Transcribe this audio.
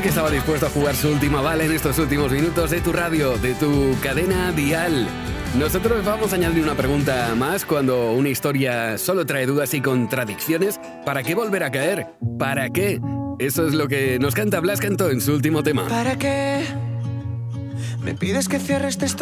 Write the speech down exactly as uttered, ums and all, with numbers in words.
que estaba dispuesto a jugar su última bala en estos últimos minutos de tu radio, de tu cadena dial. Nosotros vamos a añadir una pregunta más cuando una historia solo trae dudas y contradicciones. ¿Para qué volver a caer? ¿Para qué? Eso es lo que nos canta Blas Cantó en su último tema. ¿Para qué me pides que cierre esta historia?